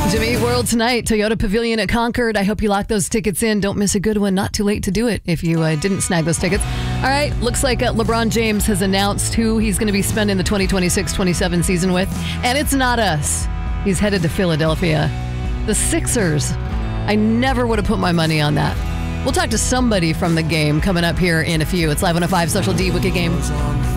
Jimmy Eat World tonight, Toyota Pavilion at Concord. I hope you lock those tickets in. Don't miss a good one. Not too late to do it if you didn't snag those tickets. All right, looks like LeBron James has announced who he's going to be spending the 2026-27 season with, and it's not us. He's headed to Philadelphia. The Sixers. I never would have put my money on that. We'll talk to somebody from the game coming up here in a few. It's Live on a 5 Social D Wicked Game.